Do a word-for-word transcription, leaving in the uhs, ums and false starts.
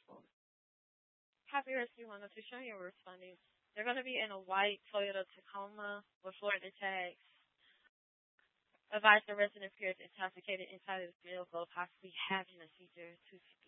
Happy Rescue one oh two, showing your responding. They're going to be in a white Toyota Tacoma with Florida tags. Advise the resident appears intoxicated inside of the vehicle, possibly having a seizure. To